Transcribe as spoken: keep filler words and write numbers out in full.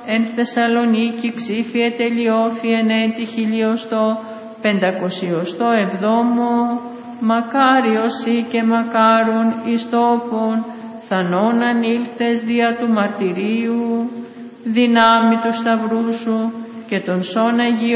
εν Θεσσαλονίκη ξήφιε τελειώθη εν έτη χιλιοστό πεντακοσιοστό εβδόμο, μακάριος ή και μακάρουν εις τόπον, θανόν ανήλθες δια του μαρτυρίου, δυνάμει του σταυρού σου και των σών Αγίων